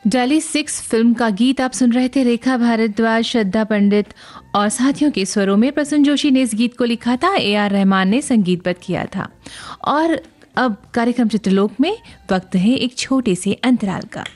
डाली 6 फिल्म का गीत आप सुन रहे थे। रेखा भारद्वाज, श्रद्धा पंडित और साथियों के स्वरों में प्रसून जोशी ने इस गीत को लिखा था, AR रहमान ने संगीतबद्ध किया था। और अब कार्यक्रम चित्रलोक में वक्त है एक छोटे से अंतराल का।